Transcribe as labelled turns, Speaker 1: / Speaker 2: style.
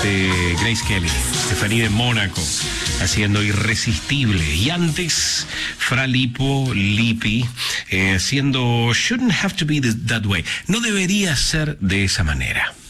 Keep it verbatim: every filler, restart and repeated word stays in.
Speaker 1: de Grace Kelly, Stephanie de Mónaco, haciendo Irresistible. Y antes, Fra Lipo, Lippi, eh, haciendo Shouldn't Have to Be That Way. No debería ser de esa manera.